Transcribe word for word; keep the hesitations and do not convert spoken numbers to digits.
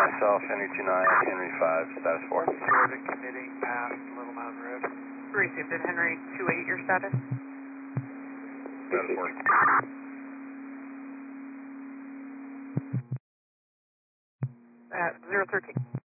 myself, Henry two nine, Henry five, status four. Florida committing past Little Mountain Road. Received in Henry two eight, your status? Status four. At zero thirteen.